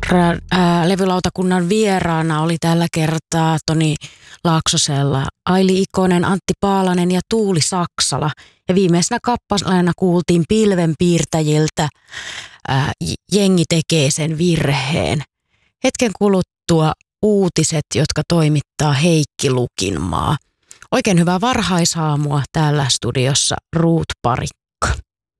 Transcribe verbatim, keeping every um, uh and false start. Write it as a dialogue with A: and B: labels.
A: Ra- ää, levylautakunnan vieraana oli tällä kertaa Toni Laaksosella Aili Ikonen, Antti Paalanen ja Tuuli Saksala. Ja viimeisenä kappaleena kuultiin Pilvenpiirtäjiltä ää, Jengi tekee sen virheen. Hetken kuluttua uutiset, jotka toimittaa Heikki Lukinmaa. Oikein hyvää varhaisaamua täällä studiossa Ruut Parikka.